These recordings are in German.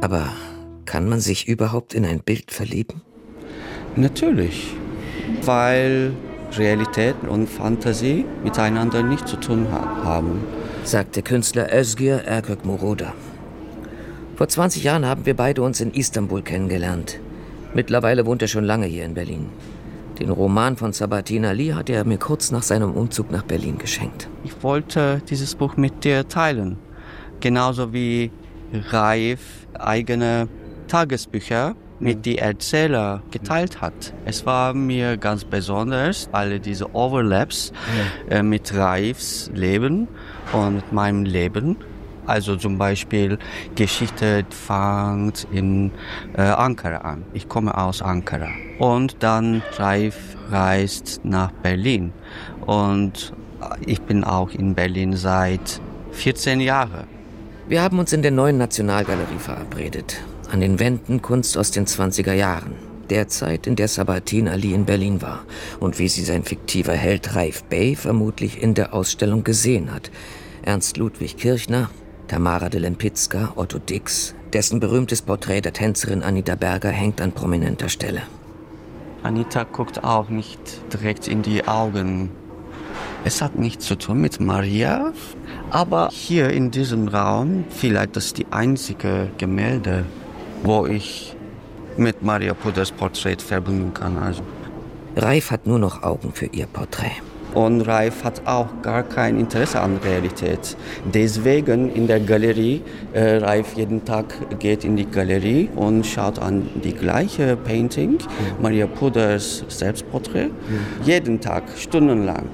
Aber kann man sich überhaupt in ein Bild verlieben? Natürlich, weil Realität und Fantasie miteinander nichts zu tun haben, sagt der Künstler Özgür Erkök-Moroder. Vor 20 Jahren haben wir beide uns in Istanbul kennengelernt. Mittlerweile wohnt er schon lange hier in Berlin. Den Roman von Sabahattin Ali hat er mir kurz nach seinem Umzug nach Berlin geschenkt. Ich wollte dieses Buch mit dir teilen. Genauso wie Raif eigene Tagesbücher mit die Erzähler geteilt hat. Es war mir ganz besonders, alle diese Overlaps mit Raifs Leben und mit meinem Leben. Also zum Beispiel Geschichte fängt in Ankara an. Ich komme aus Ankara. Und dann Raif reist nach Berlin. Und ich bin auch in Berlin seit 14 Jahren. Wir haben uns in der Neuen Nationalgalerie verabredet. An den Wänden Kunst aus den 20er Jahren. Der Zeit, in der Sabahattin Ali in Berlin war. Und wie sie sein fiktiver Held Raif Bey vermutlich in der Ausstellung gesehen hat. Ernst Ludwig Kirchner, Tamara de Lempicka, Otto Dix, dessen berühmtes Porträt der Tänzerin Anita Berger hängt an prominenter Stelle. Anita guckt auch nicht direkt in die Augen. Es hat nichts zu tun mit Maria, aber hier in diesem Raum vielleicht das ist die einzige Gemälde, wo ich mit Maria Puders Porträt verbinden kann. Also. Raif hat nur noch Augen für ihr Porträt. Und Raif hat auch gar kein Interesse an Realität. Deswegen in der Galerie, Raif jeden Tag geht in die Galerie und schaut an die gleiche Painting, Maria Puders Selbstporträt, jeden Tag, stundenlang.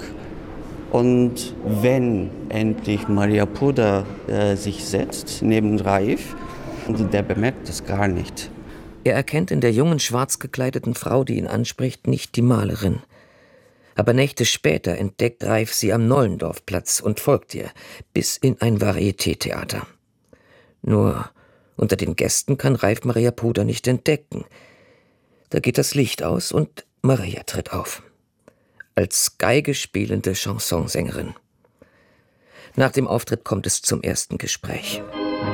Und wenn endlich Maria Puder sich setzt neben Raif, der bemerkt das gar nicht. Er erkennt in der jungen, schwarz gekleideten Frau, die ihn anspricht, nicht die Malerin. Aber Nächte später entdeckt Raif sie am Nollendorfplatz und folgt ihr bis in ein Varieté-Theater. Nur unter den Gästen kann Raif Maria Puder nicht entdecken. Da geht das Licht aus und Maria tritt auf. Als Geige spielende Chansonsängerin. Nach dem Auftritt kommt es zum ersten Gespräch.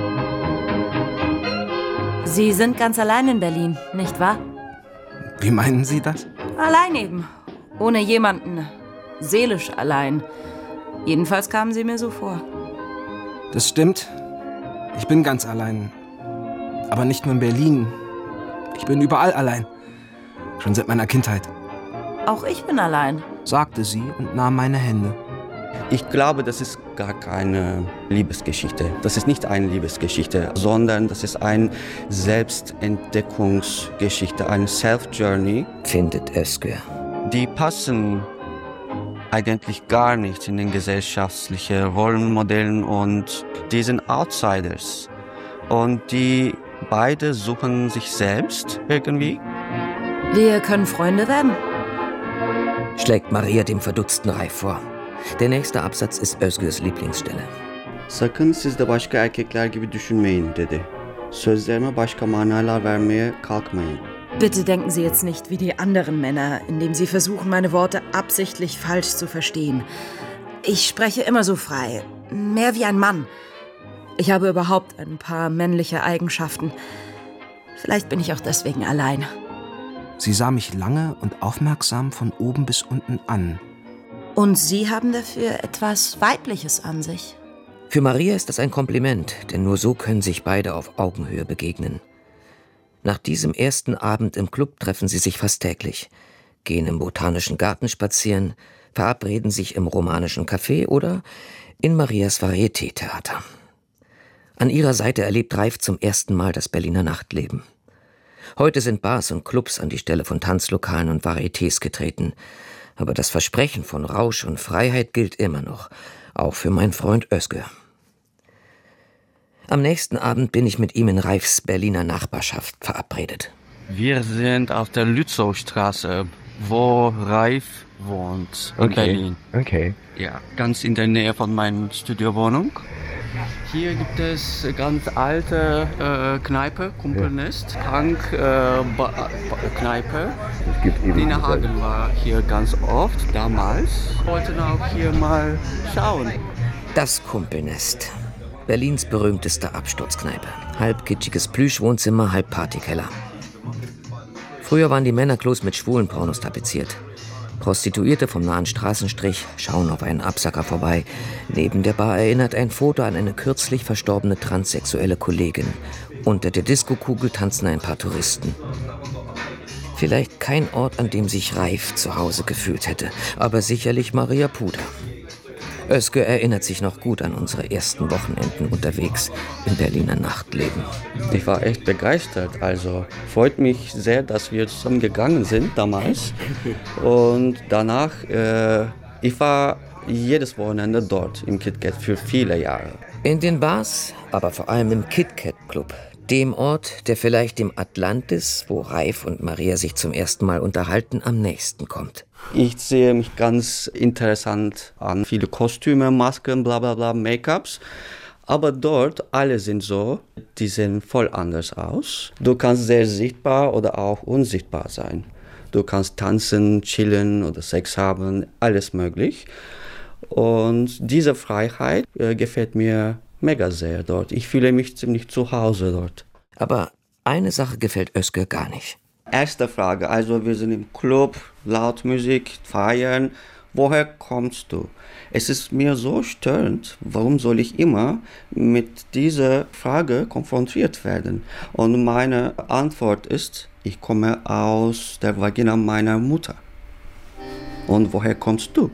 Sie sind ganz allein in Berlin, nicht wahr? Wie meinen Sie das? Allein eben. Ohne jemanden. Seelisch allein. Jedenfalls kamen Sie mir so vor. Das stimmt. Ich bin ganz allein. Aber nicht nur in Berlin. Ich bin überall allein. Schon seit meiner Kindheit. Auch ich bin allein, sagte sie und nahm meine Hände. Ich glaube, das ist gar keine Liebesgeschichte. Das ist nicht eine Liebesgeschichte, sondern das ist eine Selbstentdeckungsgeschichte, eine Self-Journey. Findet Özgür. Die passen eigentlich gar nicht in den gesellschaftlichen Rollenmodellen und die sind Outsiders. Und die beide suchen sich selbst irgendwie. Wir können Freunde werden, schlägt Maria dem verdutzten Raif vor. Der nächste Absatz ist Özgür's Lieblingsstelle. Sakın siz de başka erkekler gibi düşünmeyin dedi. Sözlerime başka manalar vermeye kalkmayın. Bitte denken Sie jetzt nicht wie die anderen Männer, indem Sie versuchen, meine Worte absichtlich falsch zu verstehen. Ich spreche immer so frei, mehr wie ein Mann. Ich habe überhaupt ein paar männliche Eigenschaften. Vielleicht bin ich auch deswegen allein. Sie sah mich lange und aufmerksam von oben bis unten an. Und Sie haben dafür etwas Weibliches an sich. Für Maria ist das ein Kompliment, denn nur so können sich beide auf Augenhöhe begegnen. Nach diesem ersten Abend im Club treffen sie sich fast täglich, gehen im Botanischen Garten spazieren, verabreden sich im Romanischen Café oder in Marias Varieté-Theater. An ihrer Seite erlebt Raif zum ersten Mal das Berliner Nachtleben. Heute sind Bars und Clubs an die Stelle von Tanzlokalen und Varietés getreten. Aber das Versprechen von Rausch und Freiheit gilt immer noch, auch für meinen Freund Özgür. Am nächsten Abend bin ich mit ihm in Raifs Berliner Nachbarschaft verabredet. Wir sind auf der Lützowstraße, wo Raif wohnt in Berlin. Okay. Ja, ganz in der Nähe von meiner Studiowohnung. Hier gibt es ganz alte Kneipe, Kumpelnest, Kneipe. Nina Hagen war hier ganz oft damals. Wollten auch hier mal schauen. Das Kumpelnest. Berlins berühmteste Absturzkneipe. Halb kitschiges Plüschwohnzimmer, halb Partykeller. Früher waren die Männerklos mit schwulen Pornos tapeziert. Prostituierte vom nahen Straßenstrich schauen auf einen Absacker vorbei. Neben der Bar erinnert ein Foto an eine kürzlich verstorbene transsexuelle Kollegin. Unter der Diskokugel tanzen ein paar Touristen. Vielleicht kein Ort, an dem sich Raif zu Hause gefühlt hätte, aber sicherlich Maria Puder. Özge erinnert sich noch gut an unsere ersten Wochenenden unterwegs im Berliner Nachtleben. Ich war echt begeistert, also freut mich sehr, dass wir zusammen gegangen sind damals. Und danach, ich war jedes Wochenende dort im KitKat für viele Jahre. In den Bars, aber vor allem im KitKat Club, dem Ort, der vielleicht dem Atlantis, wo Raif und Maria sich zum ersten Mal unterhalten, am nächsten kommt. Ich sehe mich ganz interessant an. Viele Kostüme, Masken, bla bla bla, Make-ups. Aber dort, alle sind so, die sehen voll anders aus. Du kannst sehr sichtbar oder auch unsichtbar sein. Du kannst tanzen, chillen oder Sex haben, alles möglich. Und diese Freiheit gefällt mir mega sehr dort. Ich fühle mich ziemlich zu Hause dort. Aber eine Sache gefällt Özge gar nicht. Erste Frage, also wir sind im Club, laut Musik, feiern. Woher kommst du? Es ist mir so störend, warum soll ich immer mit dieser Frage konfrontiert werden? Und meine Antwort ist, ich komme aus der Vagina meiner Mutter. Und woher kommst du?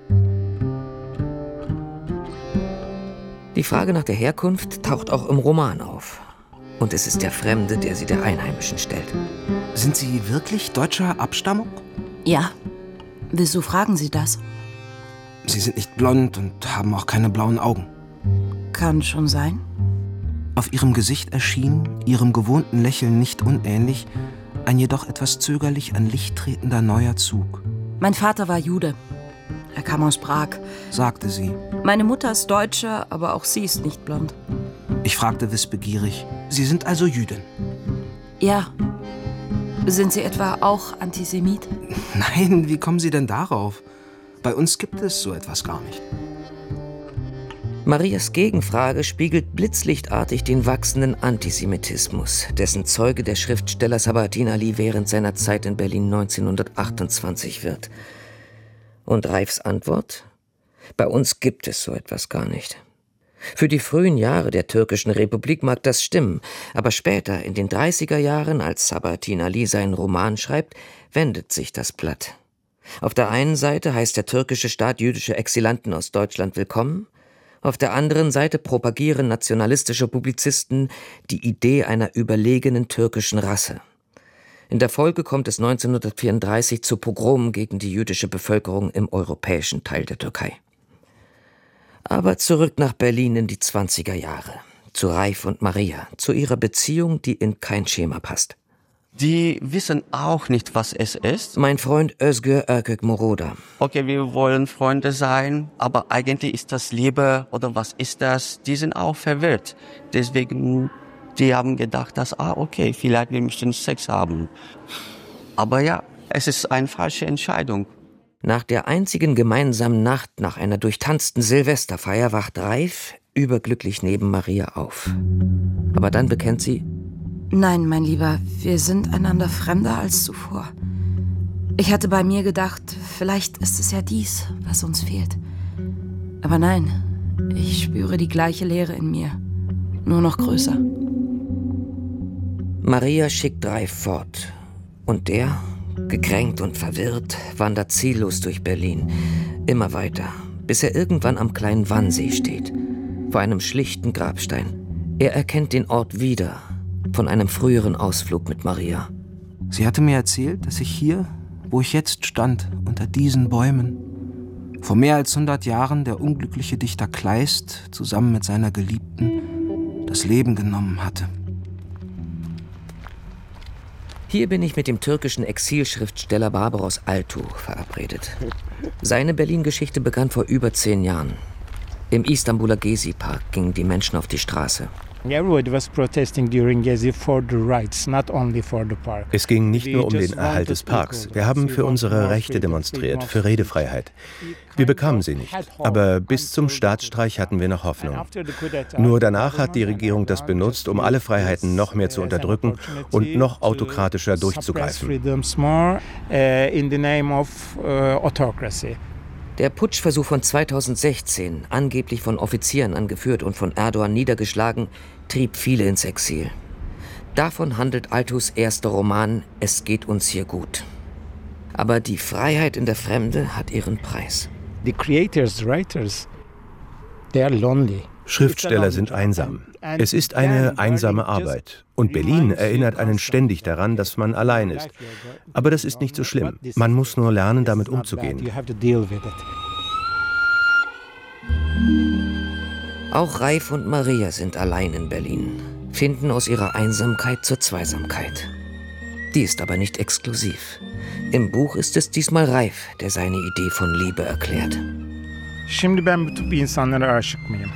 Die Frage nach der Herkunft taucht auch im Roman auf. Und es ist der Fremde, der sie der Einheimischen stellt. Sind Sie wirklich deutscher Abstammung? Ja. Wieso fragen Sie das? Sie sind nicht blond und haben auch keine blauen Augen. Kann schon sein. Auf Ihrem Gesicht erschien, Ihrem gewohnten Lächeln nicht unähnlich, ein jedoch etwas zögerlich an Licht tretender neuer Zug. Mein Vater war Jude. Er kam aus Prag, sagte sie. Meine Mutter ist Deutsche, aber auch sie ist nicht blond. Ich fragte wissbegierig, Sie sind also Jüdin? Ja. Sind Sie etwa auch Antisemit? Nein, wie kommen Sie denn darauf? Bei uns gibt es so etwas gar nicht. Marias Gegenfrage spiegelt blitzlichtartig den wachsenden Antisemitismus, dessen Zeuge der Schriftsteller Sabahattin Ali während seiner Zeit in Berlin 1928 wird. Und Raifs Antwort? Bei uns gibt es so etwas gar nicht. Für die frühen Jahre der türkischen Republik mag das stimmen, aber später, in den 30er Jahren, als Sabahattin Ali seinen Roman schreibt, wendet sich das Blatt. Auf der einen Seite heißt der türkische Staat jüdische Exilanten aus Deutschland willkommen, auf der anderen Seite propagieren nationalistische Publizisten die Idee einer überlegenen türkischen Rasse. In der Folge kommt es 1934 zu Pogromen gegen die jüdische Bevölkerung im europäischen Teil der Türkei. Aber zurück nach Berlin in die 20er Jahre, zu Raif und Maria, zu ihrer Beziehung, die in kein Schema passt. Die wissen auch nicht, was es ist. Mein Freund Özge Erkek Moroda. Okay, wir wollen Freunde sein, aber eigentlich ist das Liebe oder was ist das? Die sind auch verwirrt. Deswegen, die haben gedacht, dass, okay, vielleicht wir müssen Sex haben. Aber ja, es ist eine falsche Entscheidung. Nach der einzigen gemeinsamen Nacht nach einer durchtanzten Silvesterfeier wacht Raif überglücklich neben Maria auf. Aber dann bekennt sie: Nein, mein Lieber, wir sind einander fremder als zuvor. Ich hatte bei mir gedacht, vielleicht ist es ja dies, was uns fehlt. Aber nein, ich spüre die gleiche Leere in mir, nur noch größer. Maria schickt Raif fort. Und der, gekränkt und verwirrt, wandert ziellos durch Berlin, immer weiter, bis er irgendwann am kleinen Wannsee steht, vor einem schlichten Grabstein. Er erkennt den Ort wieder, von einem früheren Ausflug mit Maria. Sie hatte mir erzählt, dass ich hier, wo ich jetzt stand, unter diesen Bäumen, vor mehr als 100 Jahren der unglückliche Dichter Kleist zusammen mit seiner Geliebten das Leben genommen hatte. Hier bin ich mit dem türkischen Exilschriftsteller Barbaros Altuğ verabredet. Seine Berlin-Geschichte begann vor über 10 Jahren. Im Istanbuler Gezi-Park gingen die Menschen auf die Straße. Es ging nicht nur um den Erhalt des Parks. Wir haben für unsere Rechte demonstriert, für Redefreiheit. Wir bekamen sie nicht, aber bis zum Staatsstreich hatten wir noch Hoffnung. Nur danach hat die Regierung das benutzt, um alle Freiheiten noch mehr zu unterdrücken und noch autokratischer durchzugreifen. Der Putschversuch von 2016, angeblich von Offizieren angeführt und von Erdogan niedergeschlagen, trieb viele ins Exil. Davon handelt Altus erster Roman »Es geht uns hier gut«. Aber die Freiheit in der Fremde hat ihren Preis. Schriftsteller sind einsam. Es ist eine einsame Arbeit. Und Berlin erinnert einen ständig daran, dass man allein ist. Aber das ist nicht so schlimm. Man muss nur lernen, damit umzugehen. Auch Raif und Maria sind allein in Berlin, finden aus ihrer Einsamkeit zur Zweisamkeit. Die ist aber nicht exklusiv. Im Buch ist es diesmal Raif, der seine Idee von Liebe erklärt. Şimdi ben bu tip insanlara aşık mıyım?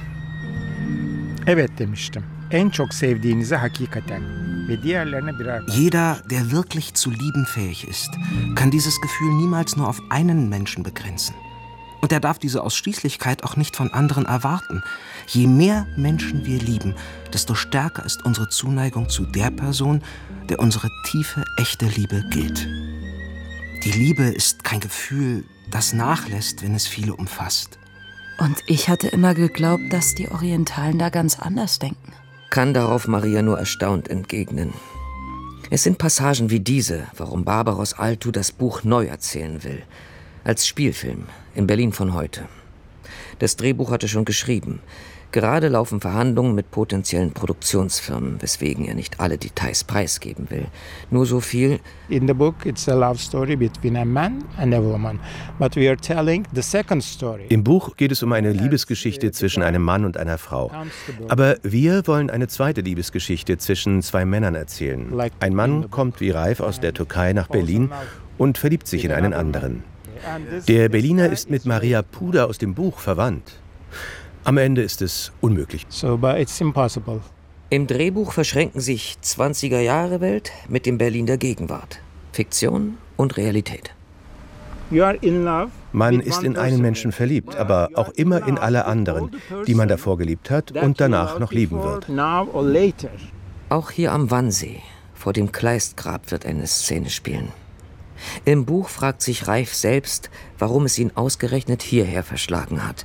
Evet demiştim. En çok sevdiğinize hakikaten ve diğerlerine birer. Jeder, der wirklich zu lieben fähig ist, kann dieses Gefühl niemals nur auf einen Menschen begrenzen. Und er darf diese Ausschließlichkeit auch nicht von anderen erwarten. Je mehr Menschen wir lieben, desto stärker ist unsere Zuneigung zu der Person, der unsere tiefe, echte Liebe gilt. Die Liebe ist kein Gefühl, das nachlässt, wenn es viele umfasst. Und ich hatte immer geglaubt, dass die Orientalen da ganz anders denken. Kann darauf Maria nur erstaunt entgegnen. Es sind Passagen wie diese, warum Barbaros Altu das Buch neu erzählen will. Als Spielfilm in Berlin von heute. Das Drehbuch hatte schon geschrieben. Gerade laufen Verhandlungen mit potenziellen Produktionsfirmen, weswegen er nicht alle Details preisgeben will. Nur so viel: In the book it's a love story between a man and a woman, but we are telling the second story. Im Buch geht es um eine Liebesgeschichte zwischen einem Mann und einer Frau. Aber wir wollen eine zweite Liebesgeschichte zwischen zwei Männern erzählen. Ein Mann kommt wie Raif aus der Türkei nach Berlin und verliebt sich in einen anderen. Der Berliner ist mit Maria Puder aus dem Buch verwandt. Am Ende ist es unmöglich. But it's impossible. Im Drehbuch verschränken sich 20er-Jahre-Welt mit dem Berlin der Gegenwart. Fiktion und Realität. You are in love. Man ist in einen Menschen verliebt, aber auch immer in alle anderen, die man davor geliebt hat und danach noch lieben wird. Auch hier am Wannsee, vor dem Kleistgrab, wird eine Szene spielen. Im Buch fragt sich Raif selbst, warum es ihn ausgerechnet hierher verschlagen hat.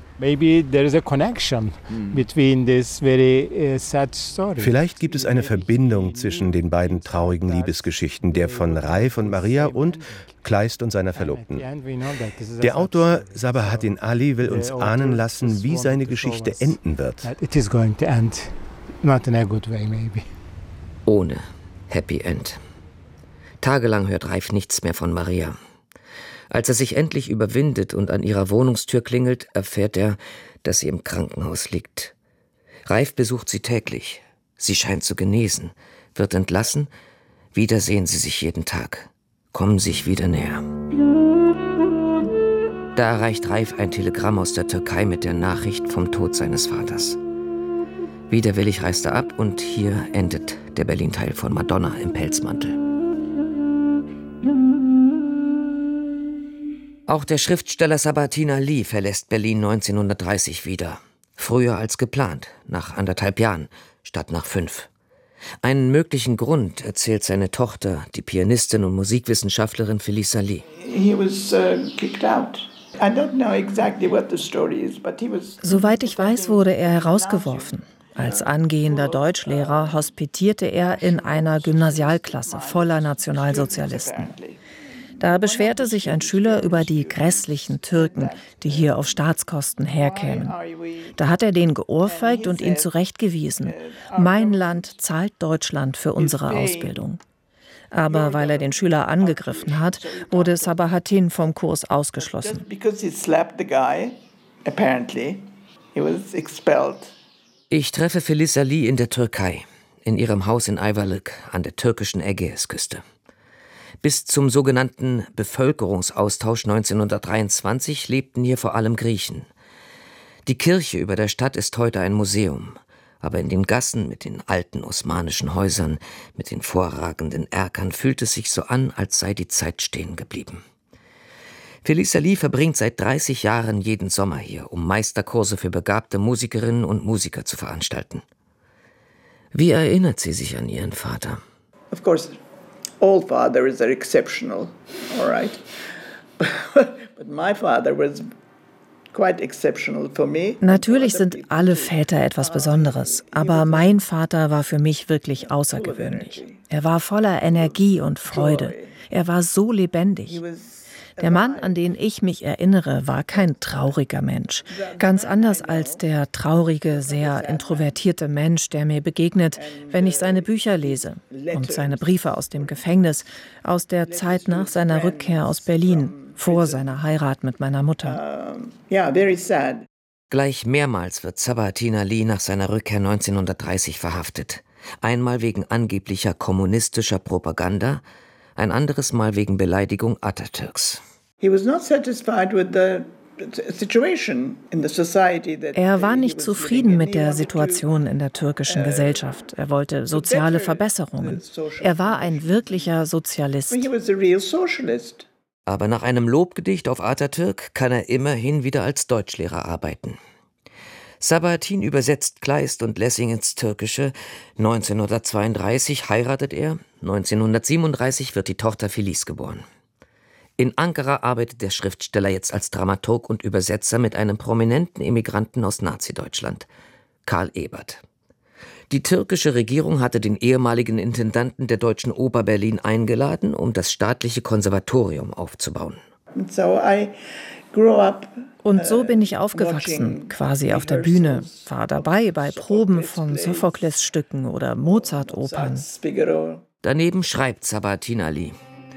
Vielleicht gibt es eine Verbindung zwischen den beiden traurigen Liebesgeschichten, der von Raif und Maria und Kleist und seiner Verlobten. Der Autor Sabahattin Ali will uns ahnen lassen, wie seine Geschichte enden wird. Ohne Happy End. Tagelang hört Raif nichts mehr von Maria. Als er sich endlich überwindet und an ihrer Wohnungstür klingelt, erfährt er, dass sie im Krankenhaus liegt. Raif besucht sie täglich. Sie scheint zu genesen, wird entlassen. Wieder sehen sie sich jeden Tag, kommen sich wieder näher. Da erreicht Raif ein Telegramm aus der Türkei mit der Nachricht vom Tod seines Vaters. Widerwillig reist er ab und hier endet der Berlin-Teil von Madonna im Pelzmantel. Auch der Schriftsteller Sabahattin Ali verlässt Berlin 1930 wieder. Früher als geplant, nach 1,5 Jahren, statt nach 5. Einen möglichen Grund erzählt seine Tochter, die Pianistin und Musikwissenschaftlerin Felice Ali. Soweit ich weiß, wurde er herausgeworfen. Als angehender Deutschlehrer hospitierte er in einer Gymnasialklasse voller Nationalsozialisten. Da beschwerte sich ein Schüler über die grässlichen Türken, die hier auf Staatskosten herkämen. Da hat er den geohrfeigt und ihn zurechtgewiesen. Mein Land zahlt Deutschland für unsere Ausbildung. Aber weil er den Schüler angegriffen hat, wurde Sabahattin vom Kurs ausgeschlossen. Ich treffe Felice Ali in der Türkei, in ihrem Haus in Ayvalık an der türkischen Ägäisküste. Bis zum sogenannten Bevölkerungsaustausch 1923 lebten hier vor allem Griechen. Die Kirche über der Stadt ist heute ein Museum. Aber in den Gassen mit den alten osmanischen Häusern, mit den vorragenden Erkern, fühlt es sich so an, als sei die Zeit stehen geblieben. Felice Ali verbringt seit 30 Jahren jeden Sommer hier, um Meisterkurse für begabte Musikerinnen und Musiker zu veranstalten. Wie erinnert sie sich an ihren Vater? Of course, all fathers are exceptional, all right? But my father was quite exceptional for me. Natürlich sind alle Väter etwas Besonderes, aber mein Vater war für mich wirklich außergewöhnlich. Er war voller Energie und Freude. Er war so lebendig. Der Mann, an den ich mich erinnere, war kein trauriger Mensch. Ganz anders als der traurige, sehr introvertierte Mensch, der mir begegnet, wenn ich seine Bücher lese und seine Briefe aus dem Gefängnis, aus der Zeit nach seiner Rückkehr aus Berlin, vor seiner Heirat mit meiner Mutter. Gleich mehrmals wird Sabahattin Ali nach seiner Rückkehr 1930 verhaftet. Einmal wegen angeblicher kommunistischer Propaganda, ein anderes Mal wegen Beleidigung Atatürks. Er war nicht zufrieden mit der Situation in der türkischen Gesellschaft. Er wollte soziale Verbesserungen. Er war ein wirklicher Sozialist. Aber nach einem Lobgedicht auf Atatürk kann er immerhin wieder als Deutschlehrer arbeiten. Sabahattin übersetzt Kleist und Lessing ins Türkische. 1932 heiratet er. 1937 wird die Tochter Felice geboren. In Ankara arbeitet der Schriftsteller jetzt als Dramaturg und Übersetzer mit einem prominenten Emigranten aus Nazi-Deutschland, Karl Ebert. Die türkische Regierung hatte den ehemaligen Intendanten der Deutschen Oper Berlin eingeladen, um das staatliche Konservatorium aufzubauen. Und so bin ich aufgewachsen, quasi auf der Bühne, war dabei bei Proben von Sophokles-Stücken oder Mozart-Opern. Daneben schreibt Sabahattin Ali.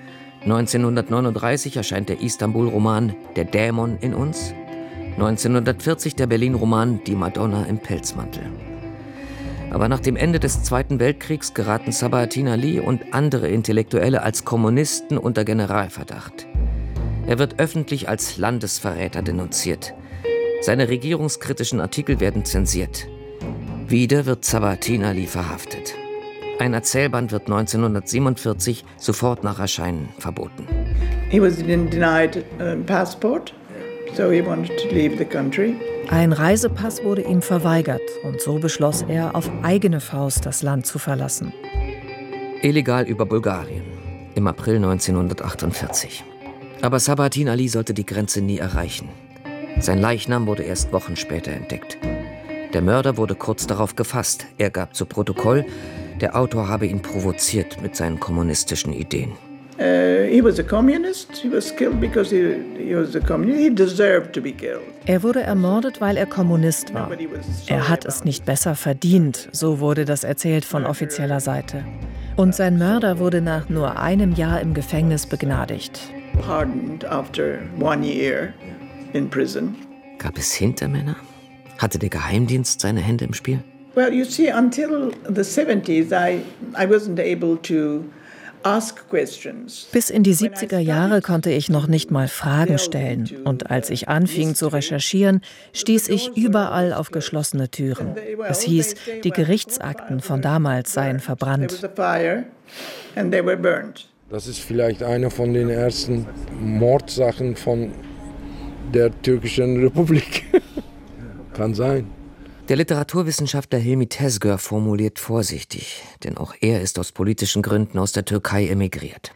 1939 erscheint der Istanbul-Roman Der Dämon in uns, 1940 der Berlin-Roman Die Madonna im Pelzmantel. Aber nach dem Ende des Zweiten Weltkriegs geraten Sabahattin Ali und andere Intellektuelle als Kommunisten unter Generalverdacht. Er wird öffentlich als Landesverräter denunziert. Seine regierungskritischen Artikel werden zensiert. Wieder wird Sabahattin Ali verhaftet. Ein Erzählband wird 1947 sofort nach Erscheinen verboten. He was denied a passport, so he wanted to leave the country. Ein Reisepass wurde ihm verweigert und so beschloss er, auf eigene Faust das Land zu verlassen. Illegal über Bulgarien, im April 1948. Aber Sabahattin Ali sollte die Grenze nie erreichen. Sein Leichnam wurde erst Wochen später entdeckt. Der Mörder wurde kurz darauf gefasst. Er gab zu Protokoll, der Autor habe ihn provoziert mit seinen kommunistischen Ideen. He was a communist. He was killed because he was a communist. He deserved to be killed. Er wurde ermordet, weil er Kommunist war. Er hat es nicht besser verdient, so wurde das erzählt von offizieller Seite. Und sein Mörder wurde nach nur einem Jahr im Gefängnis begnadigt. Pardoned after 1 year in prison. Gab es Hintermänner? Hatte der Geheimdienst seine Hände im Spiel? Well, you see, until the 70s, I wasn't able to ask questions. Bis in die 70er Jahre konnte ich noch nicht mal Fragen stellen. Und als ich anfing zu recherchieren, stieß ich überall auf geschlossene Türen. Es hieß, die Gerichtsakten von damals seien verbrannt. Das ist vielleicht eine von den ersten Mordsachen von der türkischen Republik. Kann sein. Der Literaturwissenschaftler Hilmi Tezgör formuliert vorsichtig, denn auch er ist aus politischen Gründen aus der Türkei emigriert.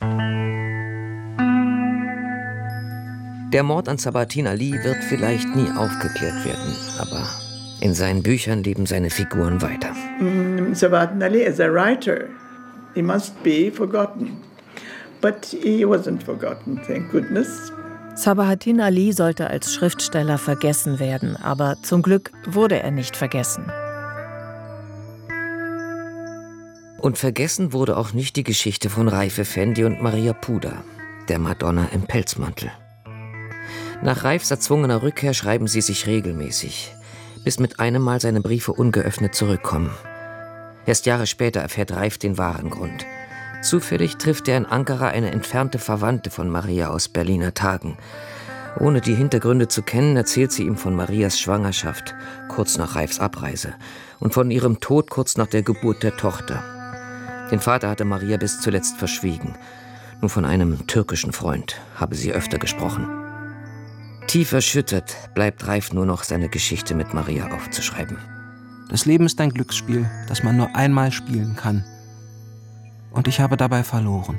Der Mord an Sabahattin Ali wird vielleicht nie aufgeklärt werden, aber in seinen Büchern leben seine Figuren weiter. Sabahattin Ali is a writer. He must be forgotten. But he wasn't forgotten, thank goodness. Sabahattin Ali sollte als Schriftsteller vergessen werden, aber zum Glück wurde er nicht vergessen. Und vergessen wurde auch nicht die Geschichte von Raif Effendi und Maria Puder, der Madonna im Pelzmantel. Nach Raifs erzwungener Rückkehr schreiben sie sich regelmäßig, bis mit einem Mal seine Briefe ungeöffnet zurückkommen. Erst Jahre später erfährt Raif den wahren Grund. Zufällig trifft er in Ankara eine entfernte Verwandte von Maria aus Berliner Tagen. Ohne die Hintergründe zu kennen, erzählt sie ihm von Marias Schwangerschaft, kurz nach Raifs Abreise, und von ihrem Tod kurz nach der Geburt der Tochter. Den Vater hatte Maria bis zuletzt verschwiegen. Nur von einem türkischen Freund habe sie öfter gesprochen. Tief erschüttert bleibt Raif nur noch, seine Geschichte mit Maria aufzuschreiben. Das Leben ist ein Glücksspiel, das man nur einmal spielen kann. Und ich habe dabei verloren.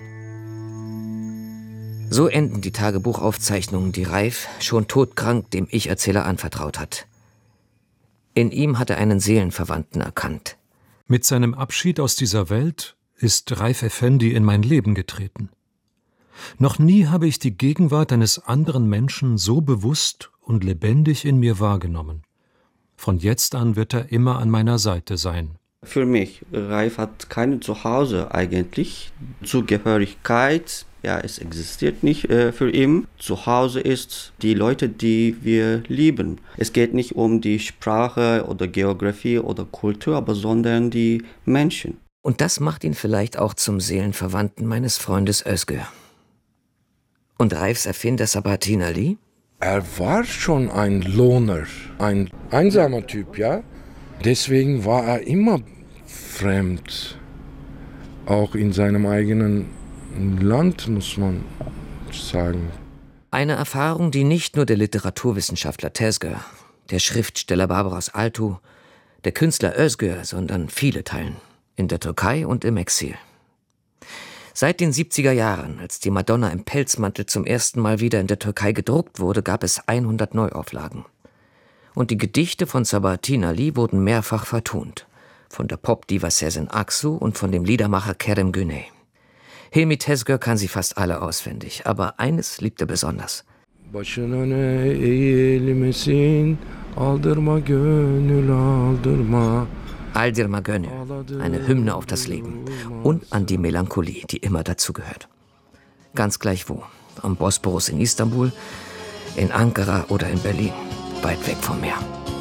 So enden die Tagebuchaufzeichnungen, die Raif, schon todkrank, dem Ich-Erzähler anvertraut hat. In ihm hat er einen Seelenverwandten erkannt. Mit seinem Abschied aus dieser Welt ist Raif Effendi in mein Leben getreten. Noch nie habe ich die Gegenwart eines anderen Menschen so bewusst und lebendig in mir wahrgenommen. Von jetzt an wird er immer an meiner Seite sein. Für mich, Raif hat kein Zuhause eigentlich. Zugehörigkeit, ja, es existiert nicht für ihn. Zuhause ist die Leute, die wir lieben. Es geht nicht um die Sprache oder Geografie oder Kultur, aber sondern die Menschen. Und das macht ihn vielleicht auch zum Seelenverwandten meines Freundes Özgür. Und Raifs Erfinder Sabahattin Ali? Er war schon ein Loner, ein einsamer Typ, ja. Deswegen war er immer fremd. Auch in seinem eigenen Land, muss man sagen. Eine Erfahrung, die nicht nur der Literaturwissenschaftler Tezgör, der Schriftsteller Barbaros Altu, der Künstler Özgür, sondern viele teilen. In der Türkei und im Exil. Seit den 70er Jahren, als die Madonna im Pelzmantel zum ersten Mal wieder in der Türkei gedruckt wurde, gab es 100 Neuauflagen. Und die Gedichte von Sabahattin Ali wurden mehrfach vertont. Von der Popdiva Sezen Aksu und von dem Liedermacher Kerem Güney. Hilmi Tezgör kann sie fast alle auswendig, aber eines liebt er besonders. Başın öne eğilmesin, aldırma gönül aldırma. Aldırma Gönül, eine Hymne auf das Leben und an die Melancholie, die immer dazugehört. Ganz gleich wo, am Bosporus in Istanbul, in Ankara oder in Berlin, weit weg vom Meer.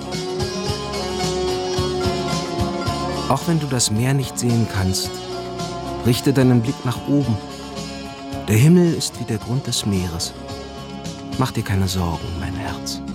Auch wenn du das Meer nicht sehen kannst, richte deinen Blick nach oben. Der Himmel ist wie der Grund des Meeres. Mach dir keine Sorgen, mein Herz.